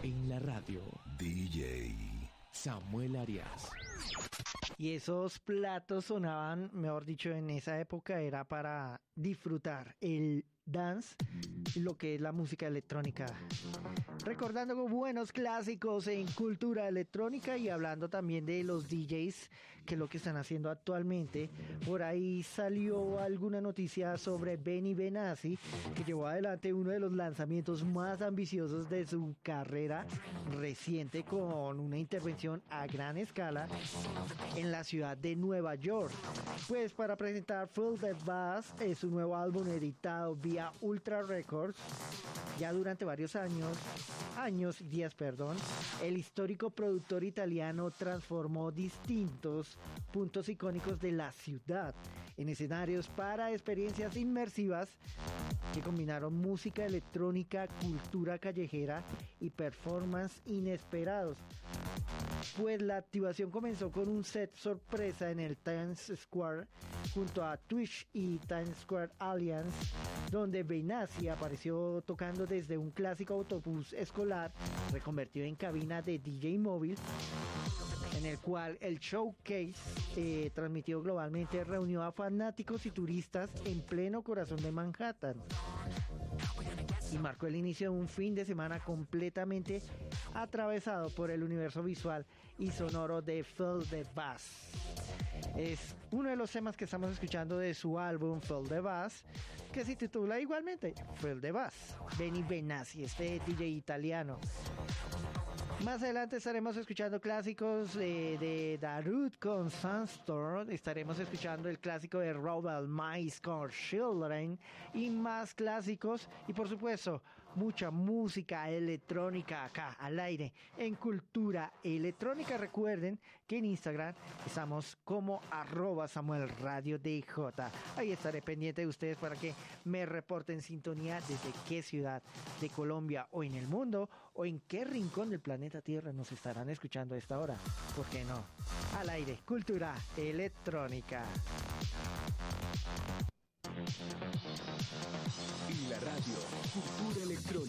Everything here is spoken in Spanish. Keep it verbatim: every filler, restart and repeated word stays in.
En la radio, D J Samuel Arias. Y esos platos sonaban, mejor dicho, en esa época era para disfrutar el dance, lo que es la música electrónica. Recordando buenos clásicos en cultura electrónica y hablando también de los D Js, que es lo que están haciendo actualmente. Por ahí salió alguna noticia sobre Benny Benassi, que llevó adelante uno de los lanzamientos más ambiciosos de su carrera reciente con una intervención a gran escala en la ciudad de Nueva York. Pues para presentar Feel the Bass, es un nuevo álbum editado vía Ultra Records. Ya durante varios años, años y días, perdón, el histórico productor italiano transformó distintos puntos icónicos de la ciudad en escenarios para experiencias inmersivas que combinaron música electrónica, cultura callejera y performance inesperados. Pues la activación comenzó con un set sorpresa en el Times Square junto a Twitch y Times Square Alliance, donde Benassi apareció tocando desde un clásico autobús escolar reconvertido en cabina de D J móvil, en el cual el showcase eh, transmitido globalmente reunió a fanáticos y turistas en pleno corazón de Manhattan y marcó el inicio de un fin de semana completamente atravesado por el universo visual y sonoro de Feel the Bass. Es uno de los temas que estamos escuchando de su álbum Feel the Bass, que se titula igualmente Feel the Bass. Benny Benassi, este D J italiano. Más adelante estaremos escuchando clásicos eh, de Darude con Sandstorm. Estaremos escuchando el clásico de Robert Mice con Children y más clásicos. Y por supuesto, mucha música electrónica acá al aire en Cultura Electrónica. Recuerden que en Instagram estamos como arroba Samuel Radio D J. Ahí estaré pendiente de ustedes para que me reporten sintonía desde qué ciudad de Colombia o en el mundo o en qué rincón del planeta Tierra nos estarán escuchando a esta hora. ¿Por qué no? Al aire, Cultura Electrónica. En la radio, Cultura Electrónica.